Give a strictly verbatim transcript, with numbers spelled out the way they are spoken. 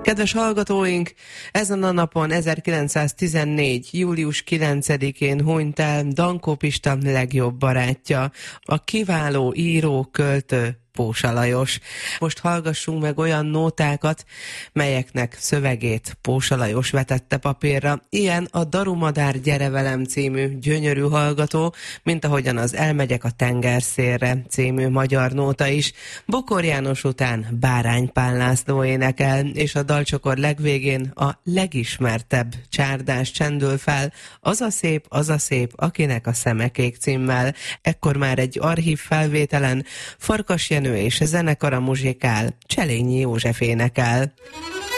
Kedves hallgatóink, ezen a napon ezerkilencszáztizennégy. július kilencedikén hunyt el Dankó Pista legjobb barátja, a kiváló író, költő Pósa Lajos. Most hallgassunk meg olyan nótákat, melyeknek szövegét Pósa Lajos vetette papírra. Ilyen a Darumadár gyere velem című gyönyörű hallgató, mint ahogyan az Elmegyek a tengerszélre című magyar nóta is. Bokor János után Bárány Pál László énekel, és a dalcsokor legvégén a legismertebb csárdás csendül fel, az a szép, az a szép, akinek a szeme kék címmel. Ekkor már egy archív felvételen Farkas Jenő és zenekara muzsikál, Cselényi József énekel.